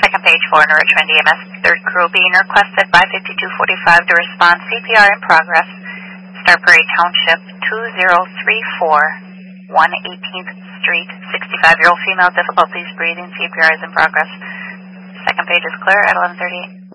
Second page for Richmond EMS. Third crew being requested by 5245 to respond. CPR in progress. Star Prairie Township 2034, 118th Street. 65-year-old female, difficulties breathing. CPR is in progress. Second page is clear at 11:38.